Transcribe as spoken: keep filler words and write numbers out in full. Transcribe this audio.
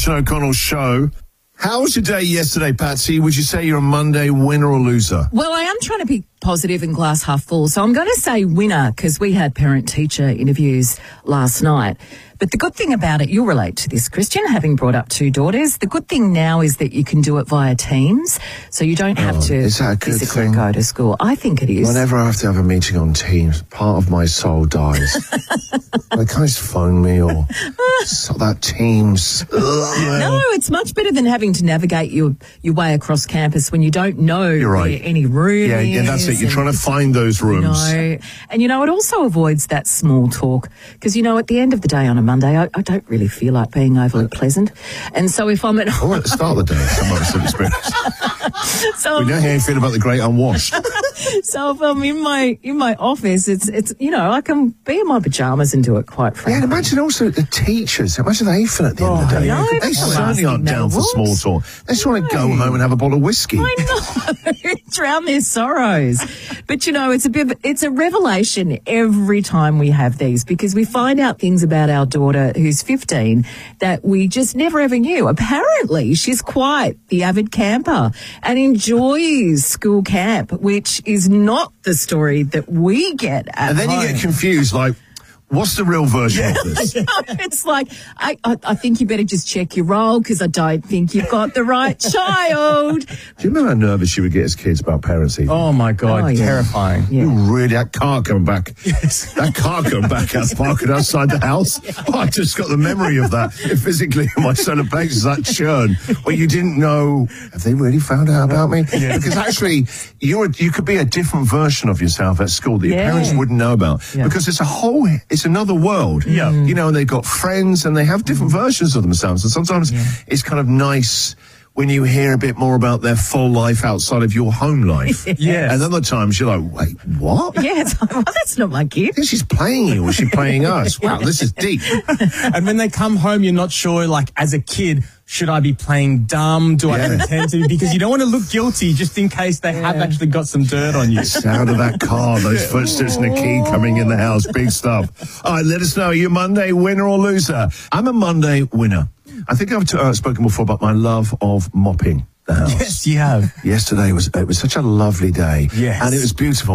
Sean O'Connell Show. How was your day yesterday, Patsy? Would you say you're a Monday winner or loser? Well, I am trying to be positive and glass half full, so I'm going to say winner because we had parent-teacher interviews last night. But the good thing about it, you'll relate to this, Christian, having brought up two daughters. The good thing now is that you can do it via Teams, so you don't have Oh, to is that a good physically thing? go to school. I think it is. Whenever I have to have a meeting on Teams, part of my soul dies. They can't just phone me or so that Teams. No, it's much better than having to navigate your, your way across campus when you don't know You're right. where any room Yeah, is. yeah, that's it. You're and- trying to find those You rooms. know, and you know, it also avoids that small talk because, you know, at the end of the day on a Monday, I, I don't really feel like being overly pleasant. And so if I'm at All right, start the day. Some of us have experienced. so, We know how you feel about the great unwashed. so if I'm in my in my office, it's it's you know, I can be in my pajamas and do it quite Yeah, frankly. and imagine also the teachers. Imagine they feel at the end of the I day. know, they that's certainly asking aren't no down for small rules. talk. They just want to go home and have a bottle of whiskey. I know, drown their sorrows. But you know, it's a bit, of- it's a revelation every time we have these because we find out things about our daughter who's fifteen that we just never ever knew. Apparently, she's quite the avid camper and enjoys school camp, which is not the story that we get at And then you home. get confused, like, what's the real version of this? It's like, I, I, I think you better just check your roll because I don't think you've got the right child. Do you remember how nervous you would get as kids about parents even? Oh my God, Oh, yeah. terrifying. You really, that car coming back. Yes. That car coming back out parking outside the house. Oh, I just got the memory of that physically in my solar plexus, that churn where you didn't know, have they really found out about me? Yeah. Because actually, you're, you could be a different version of yourself at school that your Yeah. parents wouldn't know about. Yeah. Because it's a whole, it's another world. Yeah. You know, and they've got friends and they have different versions of themselves. And sometimes it's kind of nice when you hear a bit more about their full life outside of your home life. Yes. And other times you're like, wait, what? Yeah, it's like, well, that's not my kid. Yeah, she's playing you or she's playing us. Wow, this is deep. And when they come home, you're not sure, like, as a kid, should I be playing dumb? Do I Yeah. pretend to? Because you don't want to look guilty just in case they have actually got some dirt on you. Sound of that car, those footsteps and the key coming in the house. Big stuff. All right, let us know. Are you a Monday winner or loser? I'm a Monday winner. I think I've uh, spoken before about my love of mopping the house. Yes, you have. Yesterday was, it was such a lovely day. Yes. And it was beautiful.